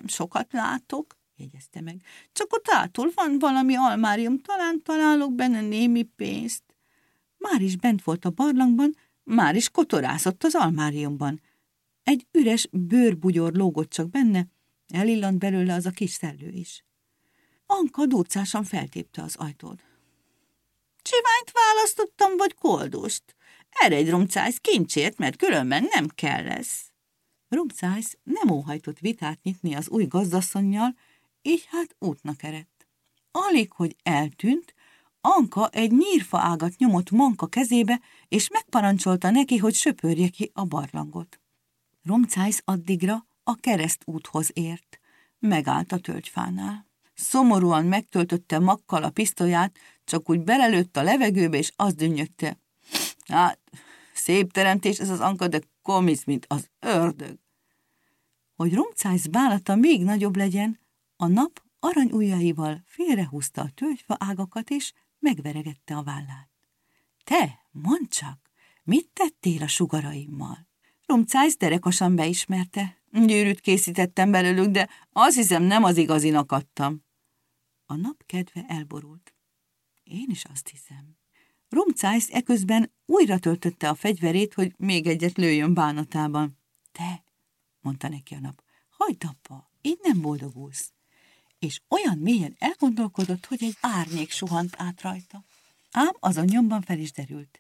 nem sokat látok, jegyezte meg. Csak ott átul van valami almárium, talán találok benne némi pénzt. Már is bent volt a barlangban, már is kotorászott az almáriumban. Egy üres bőrbugyor lógott csak benne, elillant belőle az a kis szellő is. Anka durcásan feltépte az ajtót. Csiványt választottam, vagy koldust? Erre egy rumcájsz kincsért, mert különben nem kell lesz. Rumcájsz nem óhajtott vitát nyitni az új gazdasszonnyal, így hát útnak eredt. Alig, hogy eltűnt, Anka egy nyírfa ágat nyomott Manka kezébe, és megparancsolta neki, hogy söpörje ki a barlangot. Rumcájsz addigra a keresztúthoz ért. Megállt a tölgyfánál. Szomorúan megtöltötte makkal a pisztolyát, csak úgy belelőtt a levegőbe, és azt dünnyögte. Hát, szép teremtés ez az Anka, de komisz, mint az ördög. Hogy Rumcájsz bánata még nagyobb legyen, a nap aranyujjaival félrehúzta a tölgyfa ágakat, és megveregette a vállát. Te, mondd csak, mit tettél a sugaraimmal? Rumcájsz derekasan beismerte. Gyűrűt készítettem belőlük, de azt hiszem, nem az igazinak adtam. A nap kedve elborult. Én is azt hiszem. Rumcájsz eközben újra töltötte a fegyverét, hogy még egyet lőjön bánatában. Te, mondta neki a nap, hagyd abba, így nem boldogulsz. És olyan mélyen elgondolkodott, hogy egy árnyék suhant át rajta. Ám azon nyomban fel is derült.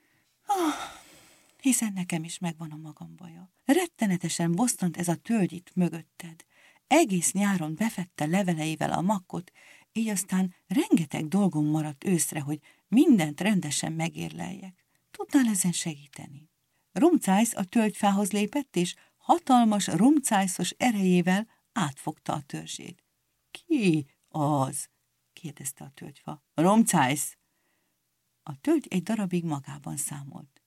Hiszen nekem is megvan a magam baja. Rettenetesen bosszant ez a tölgy itt mögötted. Egész nyáron befette leveleivel a makkot, így aztán rengeteg dolgom maradt őszre, hogy mindent rendesen megérleljek. Tudnál ezen segíteni? Rumcájsz a tölgyfához lépett, és hatalmas rumcájszos erejével átfogta a törzsét. Ki az? kérdezte a tölgyfa. Rumcájsz! A tölgy egy darabig magában számolt.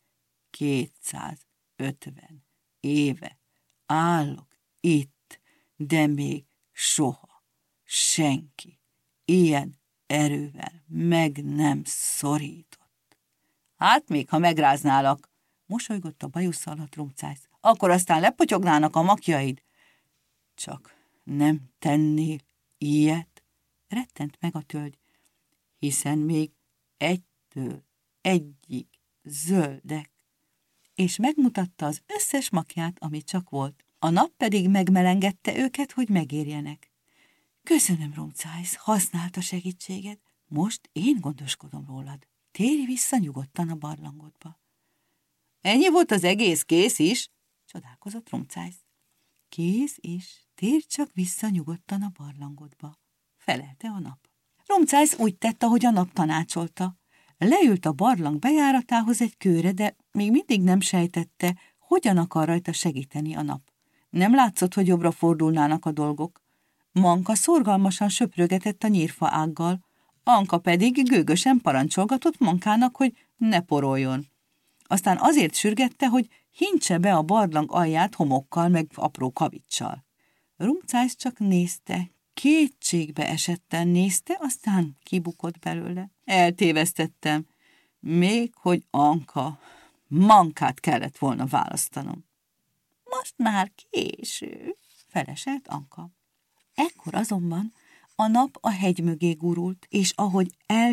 250 éve állok itt, de még soha senki ilyen erővel meg nem szorított. Hát még, ha megráználak, mosolygott a bajusz alatt Rumcájsz, akkor aztán lepotyognának a makjaid. Csak nem tennél ilyet? Rettent meg a tölgy, hiszen még egytől egyig zöldek, és megmutatta az összes makját, amit csak volt. A nap pedig megmelengedte őket, hogy megérjenek. Köszönöm, Rumcájsz, használt a segítséged. Most én gondoskodom rólad. Térj vissza nyugodtan a barlangodba. Ennyi volt az egész, kész is? Csodálkozott Rumcájsz. Kész is, térj csak vissza nyugodtan a barlangodba, felelte a nap. Rumcájsz úgy tett, ahogy a nap tanácsolta. Leült a barlang bejáratához egy kőre, de még mindig nem sejtette, hogyan akar rajta segíteni a nap. Nem látszott, hogy jobbra fordulnának a dolgok. Manka szorgalmasan söprögetett a nyírfa ággal, Anka pedig gőgösen parancsolgatott Mankának, hogy ne poroljon. Aztán azért sürgette, hogy hintse be a barlang alját homokkal meg apró kavicsal. Rumcájsz csak nézte, kétségbe esetten nézte, aztán kibukott belőle. Eltévesztettem, még hogy Anka, Mankát kellett volna választanom. Most már késő, feleselt Anka. Ekkor azonban a nap a hegy mögé gurult, és ahogy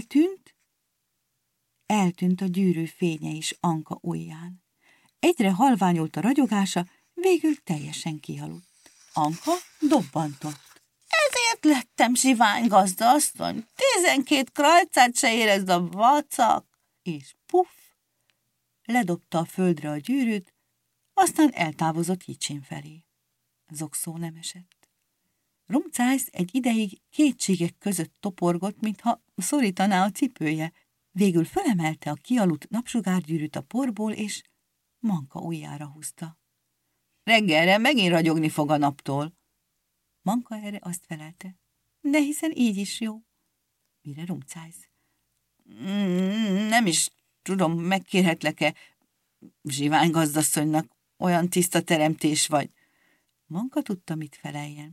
eltűnt a gyűrű fénye is Anka ujján. Egyre halványult a ragyogása, végül teljesen kialudt. Anka dobbantott. Ezért lettem sivány gazdasszony, 12 krajcát se érezd a vacak, és puff, ledobta a földre a gyűrűt, aztán eltávozott Hicsin felé. Zokszó nem esett. Rumcájsz egy ideig kétségek között toporgott, mintha szorítaná a cipője. Végül fölemelte a kialudt napsugárgyűrűt a porból, és Manka ujjára húzta. Reggelre megint ragyogni fog a naptól. Manka erre azt felelte. De hiszen így is jó. Mire Rumcájsz? Nem is tudom, megkérhetlek-e zsivány gazdasszonynak, olyan tiszta teremtés vagy. Manka tudta, mit feleljen.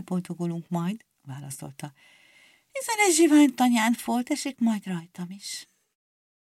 Elboltogolunk majd, válaszolta. Hiszen egy zsivány tanyán folt esik majd rajtam is.